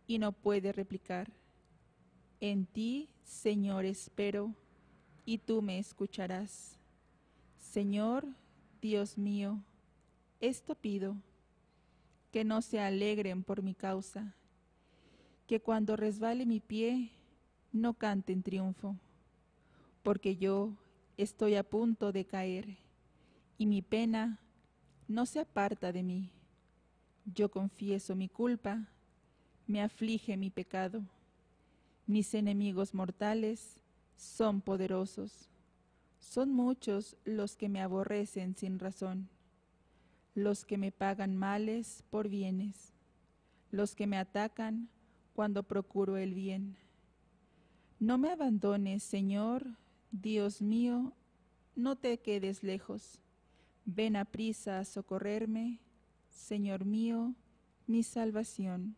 y no puede replicar. En ti, Señor, espero, y tú me escucharás. Señor, Dios mío, esto pido, que no se alegren por mi causa, que cuando resbale mi pie, no cante en triunfo, porque yo estoy a punto de caer, y mi pena no se aparta de mí. Yo confieso mi culpa, me aflige mi pecado. Mis enemigos mortales son poderosos. Son muchos los que me aborrecen sin razón, los que me pagan males por bienes, los que me atacan cuando procuro el bien. No me abandones, Señor, Dios mío, no te quedes lejos. Ven aprisa a socorrerme, Señor mío, mi salvación.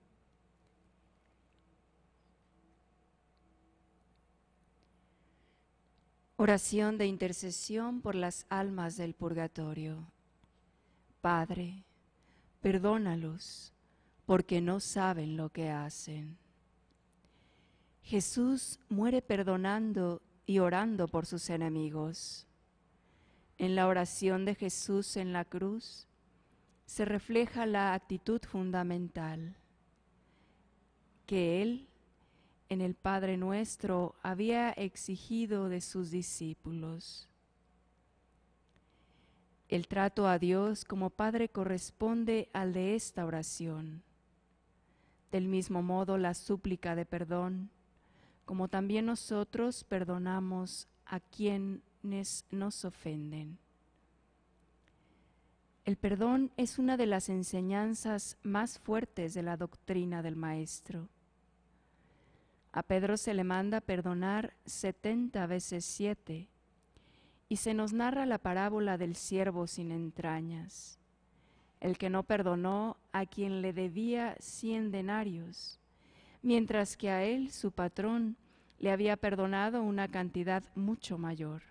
Oración de intercesión por las almas del purgatorio. Padre, perdónalos, porque no saben lo que hacen. Jesús muere perdonando y orando por sus enemigos. En la oración de Jesús en la cruz se refleja la actitud fundamental que Él, en el Padre Nuestro, había exigido de sus discípulos. El trato a Dios como Padre corresponde al de esta oración. Del mismo modo, la súplica de perdón, como también nosotros perdonamos a quienes nos ofenden. El perdón es una de las enseñanzas más fuertes de la doctrina del Maestro. A Pedro se le manda perdonar 70 veces 7, y se nos narra la parábola del siervo sin entrañas, el que no perdonó a quien le debía 100 denarios, mientras que a él, su patrón, le había perdonado una cantidad mucho mayor.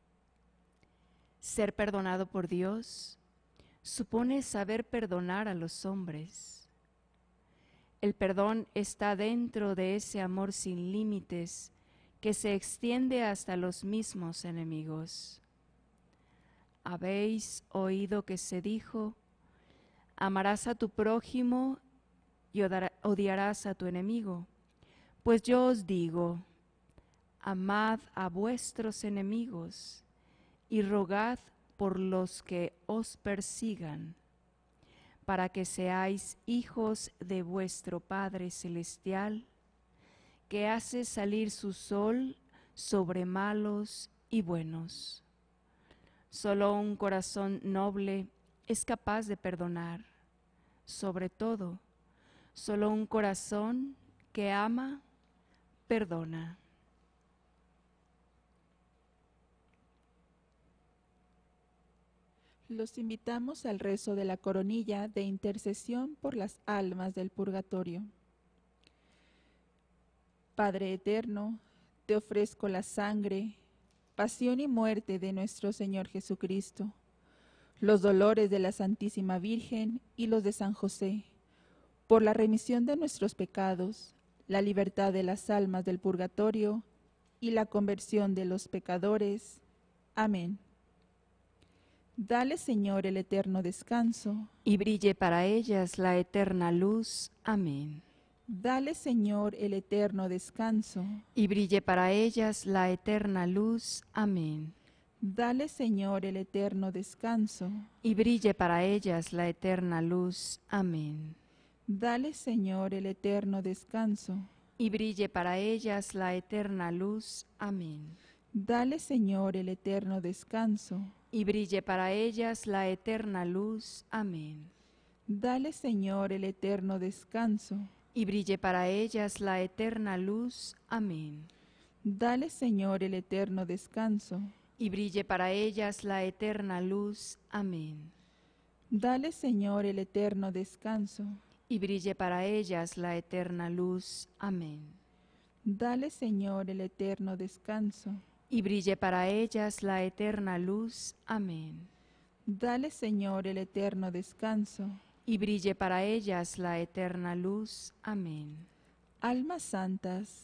Ser perdonado por Dios supone saber perdonar a los hombres. El perdón está dentro de ese amor sin límites que se extiende hasta los mismos enemigos. Habéis oído que se dijo: amarás a tu prójimo y odiarás a tu enemigo. Pues yo os digo, amad a vuestros enemigos y rogad por los que os persigan, para que seáis hijos de vuestro Padre Celestial, que hace salir su sol sobre malos y buenos. Solo un corazón noble es capaz de perdonar. Sobre todo, solo un corazón que ama, perdona. Los invitamos al rezo de la coronilla de intercesión por las almas del purgatorio. Padre eterno, te ofrezco la sangre, pasión y muerte de nuestro Señor Jesucristo, los dolores de la Santísima Virgen y los de San José, por la remisión de nuestros pecados, la libertad de las almas del purgatorio y la conversión de los pecadores. Amén. Dale, Señor, el eterno descanso. Y brille para ellas la eterna luz. Amén. Dale, Señor, el eterno descanso. Y brille para ellas la eterna luz. Amén. Dale, Señor, el eterno descanso. Y brille para ellas la eterna luz. Amén. Dale, Señor, el eterno descanso. Y brille para ellas la eterna luz. Amén. Dale, Señor, el eterno descanso. Y brille para ellas la eterna luz. Amén. Dale, Señor, el eterno descanso. Y brille para ellas la eterna luz. Amén. Dale, Señor, el eterno descanso. Y brille para ellas la eterna luz. Amén. Dale, Señor, el eterno descanso. Y brille para ellas la eterna luz. Amén. Dale, Señor, el eterno descanso. Y brille para ellas la eterna luz. Amén. Dale, Señor, el eterno descanso. Y brille para ellas la eterna luz. Amén. Almas santas,